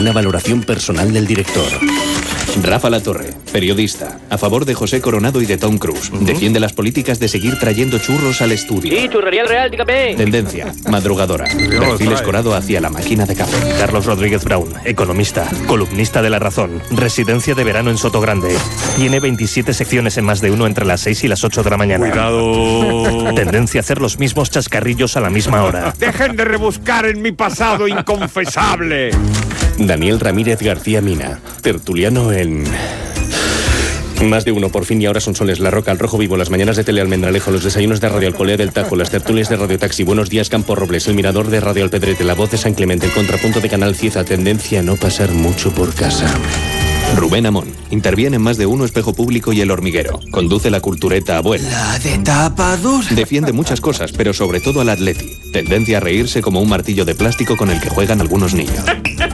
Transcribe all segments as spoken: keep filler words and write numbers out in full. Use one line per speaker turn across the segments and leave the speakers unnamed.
una valoración personal del director. Rafa Latorre, periodista, a favor de José Coronado y de Tom Cruise. Uh-huh. Defiende las políticas de seguir trayendo churros al estudio.
Sí, churrería el real, dígame.
Tendencia, madrugadora, perfil escorado hacia la máquina de café.
Carlos Rodríguez Brown, economista, columnista de La Razón, residencia de verano en Sotogrande. Tiene veintisiete secciones en Más de Uno entre las seis y las ocho de la mañana.
Cuidado.
Tendencia a hacer los mismos chascarrillos a la misma hora.
Dejen de rebuscar en mi pasado inconfesable.
Daniel Ramírez García Mina, tertuliano en... Más de Uno, Por fin y Ahora Son Soles, La Roca, El Rojo Vivo, las mañanas de Telealmendralejo, los desayunos de Radio Alcolea del Tajo, las tertulias de Radio Taxi, Buenos Días Campo Robles, El Mirador de Radio Alpedrete, La Voz de San Clemente, El Contrapunto de Canal Cieza, tendencia a no pasar mucho por casa. Rubén Amón, interviene en Más de Uno, Espejo Público y El Hormiguero. Conduce la cultureta Abuela.
La de tapadura.
Defiende muchas cosas, pero sobre todo al Atleti. Tendencia a reírse como un martillo de plástico con el que juegan algunos niños.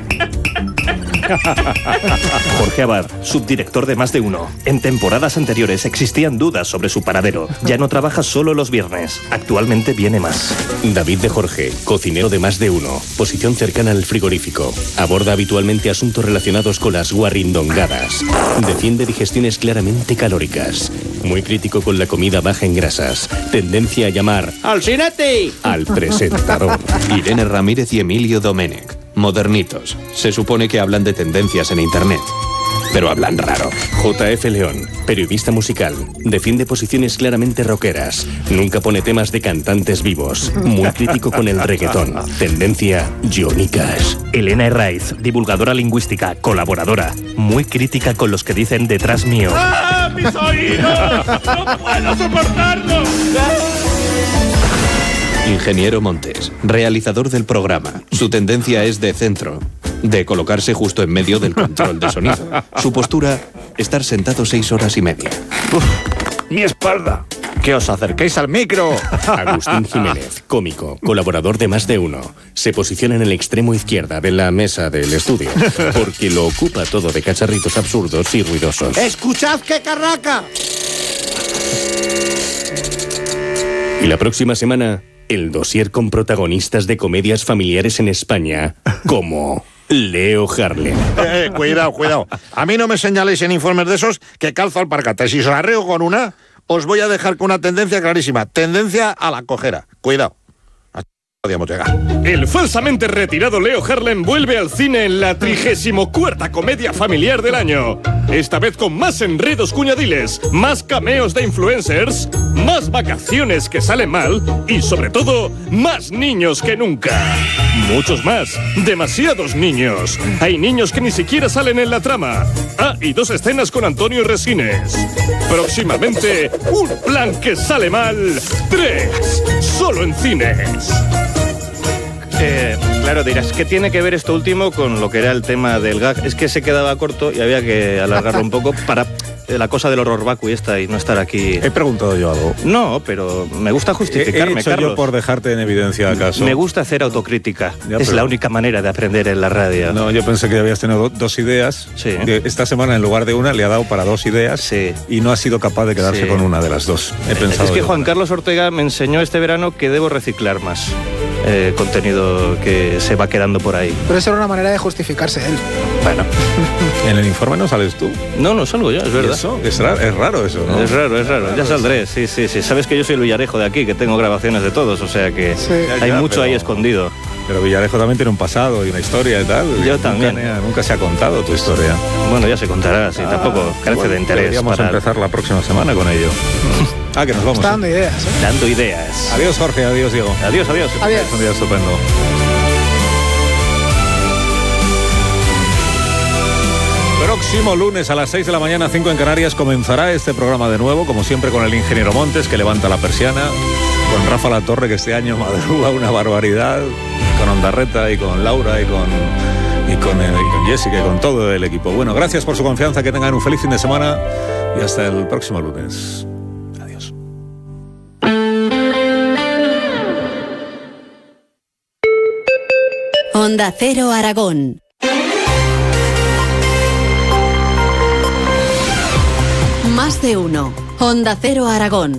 Jorge Abad, subdirector de Más de Uno. En temporadas anteriores existían dudas sobre su paradero. Ya no trabaja solo los viernes. Actualmente viene más.
David de Jorge, cocinero de Más de Uno. Posición cercana al frigorífico. Aborda habitualmente asuntos relacionados con las guarrindongadas. Defiende digestiones claramente calóricas. Muy crítico con la comida baja en grasas. Tendencia a llamar
¡al cinete!
Al presentador. Irene Ramírez y Emilio Domenech. Modernitos. Se supone que hablan de tendencias en internet, pero hablan raro. J F León, periodista musical. Defiende posiciones claramente rockeras. Nunca pone temas de cantantes vivos. Muy crítico con el reggaetón. Tendencia Johnny Cash.
Elena Herraiz, divulgadora lingüística, colaboradora. Muy crítica con los que dicen detrás mío.
¡Ah, mis oídos! ¡No puedo soportarlo!
Ingeniero Montes, realizador del programa. Su tendencia es de centro, de colocarse justo en medio del control de sonido. Su postura, estar sentado seis horas y media.
Uf, mi espalda. Que os acerquéis al micro.
Agustín Jiménez, cómico, colaborador de Más de Uno. Se posiciona en el extremo izquierda de la mesa del estudio, porque lo ocupa todo de cacharritos absurdos y ruidosos.
¡Escuchad qué carraca!
Y la próxima semana, el dossier con protagonistas de comedias familiares en España, como Leo Harlem.
Eh, cuidado, cuidado. A mí no me señaléis en informes de esos que calzo alpargatas. Si os arreo con una, os voy a dejar con una tendencia clarísima. Tendencia a la cojera. Cuidado. Podríamos llegar.
El falsamente retirado Leo Harlem vuelve al cine en la trigésimo cuarta comedia familiar del año. Esta vez con más enredos cuñadiles, más cameos de influencers, más vacaciones que salen mal y, sobre todo, más niños que nunca. Muchos más. Demasiados niños. Hay niños que ni siquiera salen en la trama. Ah, y dos escenas con Antonio Resines. Próximamente, un plan que sale mal. Tres. Solo en cines.
Eh, claro, dirás, ¿qué tiene que ver esto último con lo que era el tema del gag? Es que se quedaba corto y había que alargarlo un poco para eh, la cosa del horror vacui esta y no estar aquí.
He preguntado yo algo.
No, pero me gusta justificarme,
He, he hecho
Carlos.
yo por dejarte en evidencia acaso.
Me gusta hacer autocrítica.
Ya,
es
pero...
la única manera de aprender en la radio.
No, yo pensé que habías tenido do- dos ideas.
Sí.
Esta semana, en lugar de una, le ha dado para dos ideas.
Sí.
Y no ha sido capaz de quedarse
Sí.
con una de las dos. He pensado
Es que
yo.
Juan Carlos Ortega me enseñó este verano que debo reciclar más eh, contenido que se va quedando por ahí.
Pero eso era una manera de justificarse él.
Bueno.
En el informe no sales tú.
No, no salgo yo, es verdad.
¿Eso? Es raro, es raro eso, ¿no?
Es raro, es raro. Ya saldré, sí, sí, sí. Sabes que yo soy el Villarejo de aquí, que tengo grabaciones de todos, o sea que
Sí.
hay
Ya, ya,
mucho
pero-
ahí escondido.
Pero Villarejo también tiene un pasado y una historia y tal.
Yo
nunca,
también.
ne- Nunca se ha contado tu historia.
Bueno, ya se contará, sí, tampoco carece
Bueno,
de interés.
Deberíamos
para...
empezar la próxima semana con ello. Ah, que nos vamos.
Está
¿eh?
dando ideas, ¿eh?
Dando ideas.
Adiós, Jorge. Adiós, Diego.
Adiós, adiós.
Adiós.
Es un día estupendo. Próximo lunes a las seis de la mañana, cinco en Canarias, comenzará este programa de nuevo, como siempre con el ingeniero Montes, que levanta la persiana, con Rafa Latorre, que este año madruga una barbaridad, con Ondarreta y con Laura y con, y con, eh, y con Jessica y con todo el equipo. Bueno, gracias por su confianza, que tengan un feliz fin de semana y hasta el próximo lunes. Adiós.
Onda Cero Aragón. Más de uno. Onda Cero Aragón.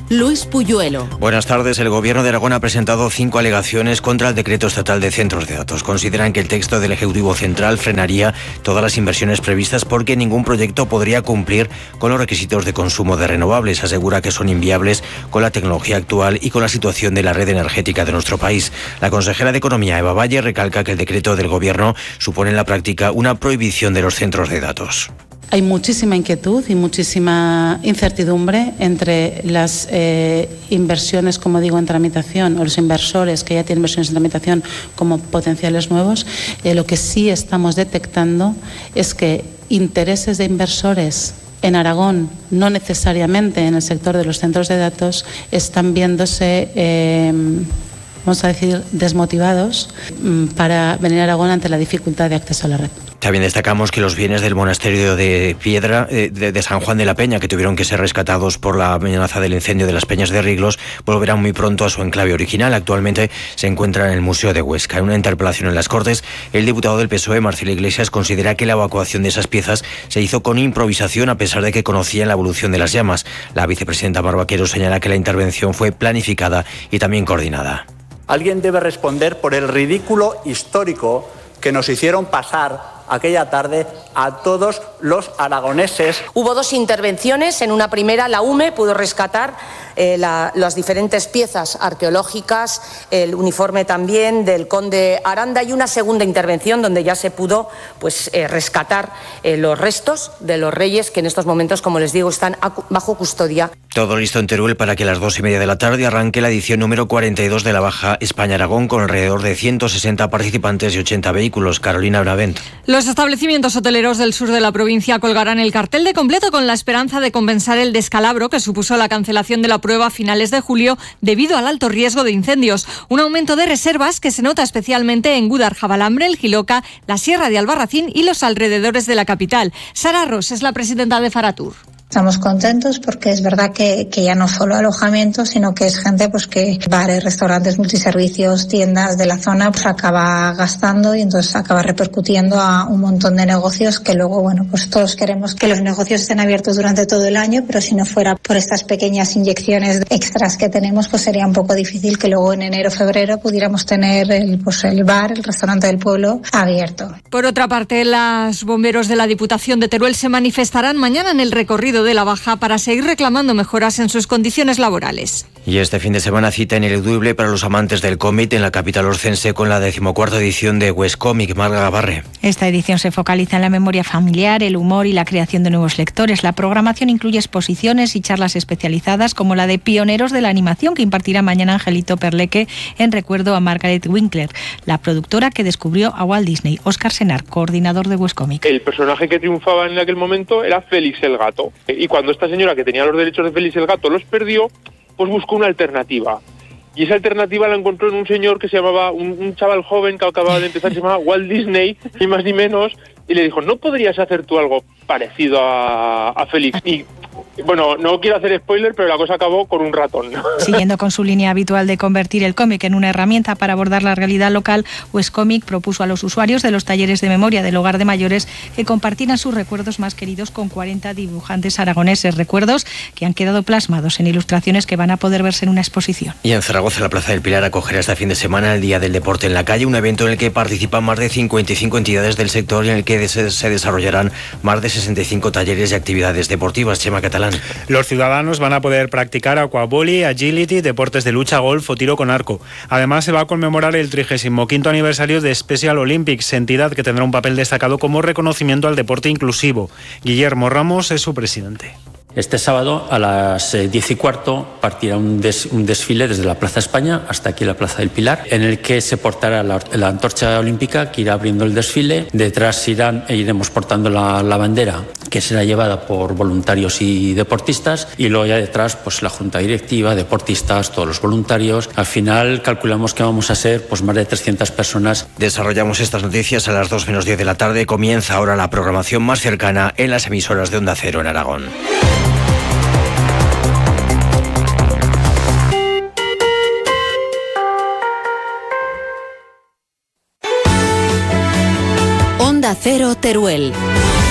Luis Puyuelo.
Buenas tardes. El Gobierno de Aragón ha presentado cinco alegaciones contra el decreto estatal de centros de datos. Consideran que el texto del Ejecutivo Central frenaría todas las inversiones previstas porque ningún proyecto podría cumplir con los requisitos de consumo de renovables. Asegura que son inviables con la tecnología actual y con la situación de la red energética de nuestro país. La consejera de Economía, Eva Valle, recalca que el decreto del Gobierno supone en la práctica una prohibición de los centros de datos.
Hay muchísima inquietud y muchísima incertidumbre entre las eh, inversiones, como digo, en tramitación, o los inversores que ya tienen inversiones en tramitación como potenciales nuevos. Eh, lo que sí estamos detectando es que intereses de inversores en Aragón, no necesariamente en el sector de los centros de datos, están viéndose, eh, vamos a decir, desmotivados para venir a Aragón ante la dificultad de acceso a la red.
También destacamos que los bienes del monasterio de Piedra eh, de, de San Juan de la Peña, que tuvieron que ser rescatados por la amenaza del incendio de las Peñas de Riglos, volverán muy pronto a su enclave original. Actualmente se encuentran en el Museo de Huesca. En una interpelación en las Cortes, el diputado del P S O E, Marcelo Iglesias, considera que la evacuación de esas piezas se hizo con improvisación a pesar de que conocían la evolución de las llamas. La vicepresidenta Mar Vaquero señala que la intervención fue planificada y también coordinada.
Alguien debe responder por el ridículo histórico que nos hicieron pasar aquella tarde a todos los aragoneses.
Hubo dos intervenciones. En una primera, la U M E pudo rescatar eh, la, las diferentes piezas arqueológicas, el uniforme también del conde Aranda, y una segunda intervención donde ya se pudo pues, eh, rescatar eh, los restos de los reyes que en estos momentos, como les digo, están bajo custodia.
Todo listo en Teruel para que a las dos y media de la tarde arranque la edición número cuarenta y dos de la Baja España-Aragón con alrededor de ciento sesenta participantes y ochenta vehículos. Carolina Bravent.
Los establecimientos hoteleros del sur de la provincia colgarán el cartel de completo con la esperanza de compensar el descalabro que supuso la cancelación de la prueba a finales de julio debido al alto riesgo de incendios. Un aumento de reservas que se nota especialmente en Gúdar, Jabalambre, El Jiloca, la Sierra de Albarracín y los alrededores de la capital. Sara Ross es la presidenta de Faratur.
Estamos contentos porque es verdad que, que ya no solo alojamiento, sino que es gente pues que bares, restaurantes, multiservicios, tiendas de la zona pues acaba gastando y entonces acaba repercutiendo a un montón de negocios que luego, bueno, pues todos queremos que los negocios estén abiertos durante todo el año, pero si no fuera por estas pequeñas inyecciones extras que tenemos, pues sería un poco difícil que luego en enero, febrero pudiéramos tener el, pues el bar, el restaurante del pueblo abierto.
Por otra parte, los bomberos de la Diputación de Teruel se manifestarán mañana en el recorrido de la Baja para seguir reclamando mejoras en sus condiciones laborales.
Y este fin de semana cita ineludible para los amantes del cómic en la capital orcense con la decimocuarta edición de West Comic. Marga Gabarre.
Esta edición se focaliza en la memoria familiar, el humor y la creación de nuevos lectores. La programación incluye exposiciones y charlas especializadas como la de pioneros de la animación que impartirá mañana Angelito Perleque en recuerdo a Margaret Winkler, la productora que descubrió a Walt Disney. Óscar Senar, coordinador de West Comic.
El personaje que triunfaba en aquel momento era Félix el Gato. Y cuando esta señora que tenía los derechos de Félix el Gato los perdió, pues buscó una alternativa. Y esa alternativa la encontró en un señor que se llamaba, un, un chaval joven que acababa de empezar, se llamaba Walt Disney, ni más ni menos, y le dijo, ¿no podrías hacer tú algo parecido a, a Félix? Y bueno, no quiero hacer spoiler, pero la cosa acabó con un ratón.
Siguiendo con su línea habitual de convertir el cómic en una herramienta para abordar la realidad local, West Comic propuso a los usuarios de los talleres de memoria del hogar de mayores que compartieran sus recuerdos más queridos con cuarenta dibujantes aragoneses, recuerdos que han quedado plasmados en ilustraciones que van a poder verse en una exposición.
Y en Zaragoza, la Plaza del Pilar acogerá este fin de semana el Día del Deporte en la Calle, un evento en el que participan más de cincuenta y cinco entidades del sector y en el que se desarrollarán más de sesenta y cinco talleres y actividades deportivas. Chema Catalán.
Los ciudadanos van a poder practicar aquaboli, agility, deportes de lucha, golf o tiro con arco. Además, se va a conmemorar el trigésimo quinto aniversario de Special Olympics, entidad que tendrá un papel destacado como reconocimiento al deporte inclusivo. Guillermo Ramos es su presidente.
Este sábado a las diez y cuarto partirá un, des, un desfile desde la Plaza España hasta aquí la Plaza del Pilar, en el que se portará la, la antorcha olímpica que irá abriendo el desfile. Detrás irán, e iremos portando la, la bandera, que será llevada por voluntarios y deportistas, y luego ya detrás pues la junta directiva, deportistas, todos los voluntarios. Al final calculamos que vamos a ser pues más de trescientas personas.
Desarrollamos estas noticias a las dos menos diez de la tarde. Comienza ahora la programación más cercana en las emisoras de Onda Cero en Aragón.
Onda Cero Teruel.